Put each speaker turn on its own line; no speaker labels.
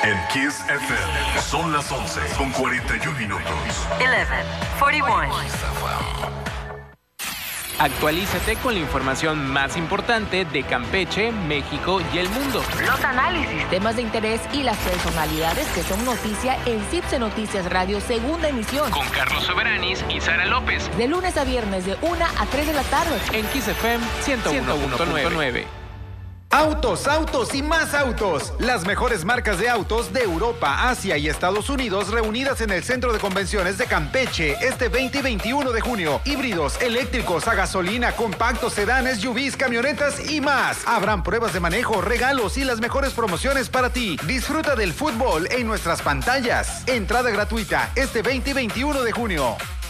En Kiss FM son las 11:41 minutos.
11:41.
Actualízate con la información más importante de Campeche, México y el mundo.
Los análisis,
temas de interés y las personalidades que son noticia en CIPSE Noticias Radio, segunda emisión.
Con Carlos Soberanis y Sara López.
De lunes a viernes de 1 a 3 de la tarde.
En Kiss FM 101.9.
Autos y más autos. Las mejores marcas de autos de Europa, Asia y Estados Unidos reunidas en el Centro de Convenciones de Campeche este 20 y 21 de junio. Híbridos, eléctricos, a gasolina, compactos, sedanes, SUVs, camionetas y más. Habrán pruebas de manejo, regalos y las mejores promociones para ti. Disfruta del fútbol en nuestras pantallas. Entrada gratuita este 20 y 21 de junio.